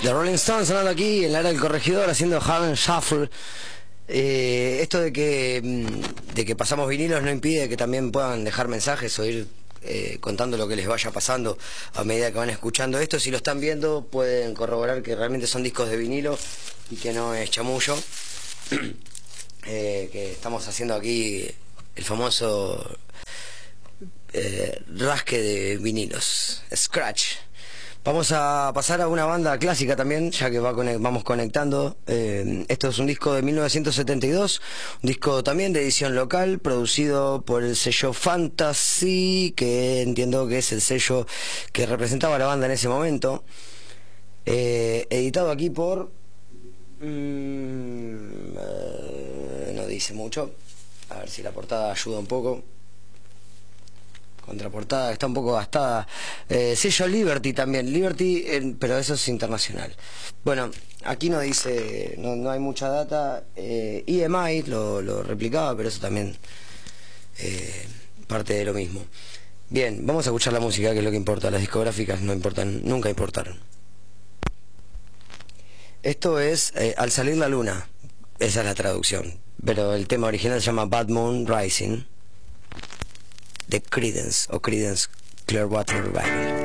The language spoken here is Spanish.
The Rolling Stones sonando aquí en la era del corregidor haciendo Harlem Shuffle. Esto de que pasamos vinilos no impide que también puedan dejar mensajes o ir contando lo que les vaya pasando a medida que van escuchando esto. Si lo están viendo pueden corroborar que realmente son discos de vinilo y que no es chamullo. Que estamos haciendo aquí el famoso rasque de vinilos, scratch. Vamos a pasar a una banda clásica también, ya que vamos conectando. Esto es un disco de 1972, un disco también de edición local, producido por el sello Fantasy, que entiendo que es el sello que representaba a la banda en ese momento. Editado aquí por... no dice mucho. A ver si la portada ayuda un poco. Contraportada está un poco gastada. Sello Liberty también, Liberty, pero eso es internacional. Bueno, aquí no dice, no hay mucha data. EMI lo replicaba, pero eso también parte de lo mismo. Bien, vamos a escuchar la música, que es lo que importa. Las discográficas no importan, nunca importaron. Esto es Al salir la luna, esa es la traducción, pero el tema original se llama Bad Moon Rising, de Creedence o Creedence Clearwater Revival.